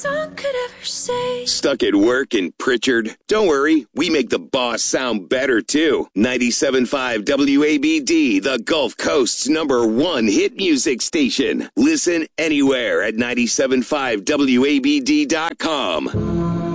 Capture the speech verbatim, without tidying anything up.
Song could ever say. Stuck at work in Pritchard? Don't worry, we make the boss sound better too. ninety-seven point five W A B D, the Gulf Coast's number one hit music station. Listen anywhere at nine seven five W A B D dot com.